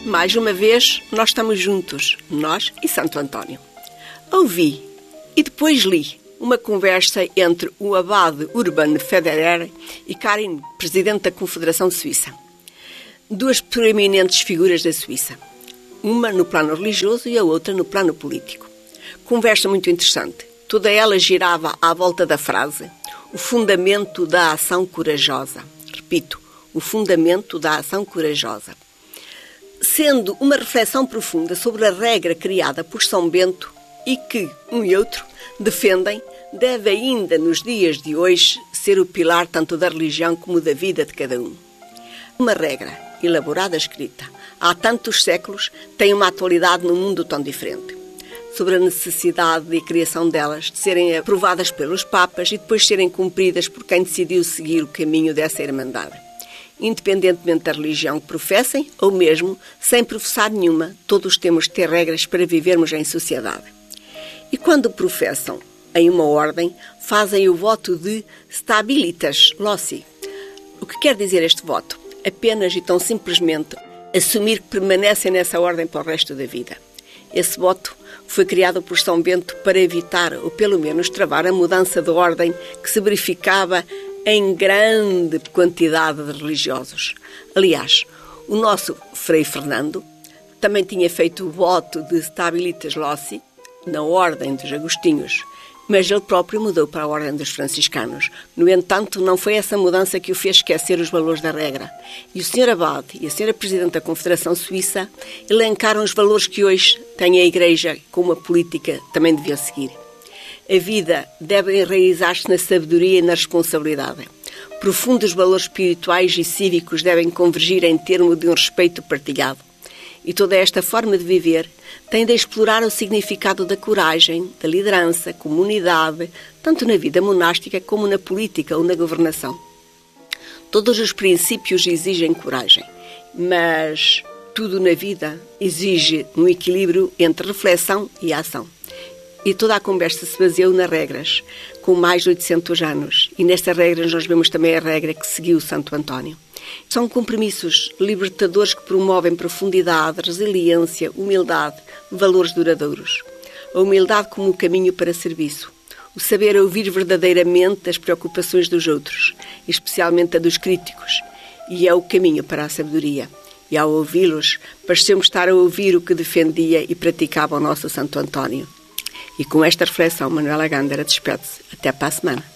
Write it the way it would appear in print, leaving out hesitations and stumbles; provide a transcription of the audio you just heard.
Mais uma vez, nós estamos juntos, nós e Santo António. Ouvi e depois li uma conversa entre o abade Urban Federer e Karin, presidente da Confederação Suíça. Duas proeminentes figuras da Suíça. Uma no plano religioso e a outra no plano político. Conversa muito interessante. Toda ela girava à volta da frase: o fundamento da ação corajosa. Repito, o fundamento da ação corajosa. Sendo uma reflexão profunda sobre a regra criada por São Bento e que um e outro defendem, deve ainda nos dias de hoje ser o pilar tanto da religião como da vida de cada um. Uma regra, elaborada, escrita, há tantos séculos, tem uma atualidade num mundo tão diferente. Sobre a necessidade de criação delas, de serem aprovadas pelos papas e depois serem cumpridas por quem decidiu seguir o caminho dessa irmandade. Independentemente da religião que professem, ou mesmo sem professar nenhuma, todos temos de ter regras para vivermos em sociedade. E quando professam em uma ordem, fazem o voto de stabilitas loci. O que quer dizer este voto? Apenas e tão simplesmente assumir que permanecem nessa ordem para o resto da vida. Esse voto foi criado por São Bento para evitar, ou pelo menos travar, a mudança de ordem que se verificava em grande quantidade de religiosos. Aliás, o nosso Frei Fernando também tinha feito o voto de stabilitas loci na ordem dos agostinhos, mas ele próprio mudou para a ordem dos franciscanos. No entanto, não foi essa mudança que o fez esquecer os valores da regra. E o Sr. Abade e a Sra. Presidente da Confederação Suíça elencaram os valores que hoje tem a Igreja como a política também devia seguir. A vida deve enraizar-se na sabedoria e na responsabilidade. Profundos valores espirituais e cívicos devem convergir em termos de um respeito partilhado. E toda esta forma de viver tem de explorar o significado da coragem, da liderança, comunidade, tanto na vida monástica como na política ou na governação. Todos os princípios exigem coragem, mas tudo na vida exige um equilíbrio entre reflexão e ação. E toda a conversa se baseou nas regras, com mais de 800 anos. E nestas regras nós vemos também a regra que seguiu Santo António. São compromissos libertadores que promovem profundidade, resiliência, humildade, valores duradouros. A humildade como o caminho para serviço. O saber ouvir verdadeiramente as preocupações dos outros, especialmente a dos críticos. E é o caminho para a sabedoria. E ao ouvi-los, parecemos estar a ouvir o que defendia e praticava o nosso Santo António. E com esta reflexão, Manuela Gândara despede-se. Até para a semana.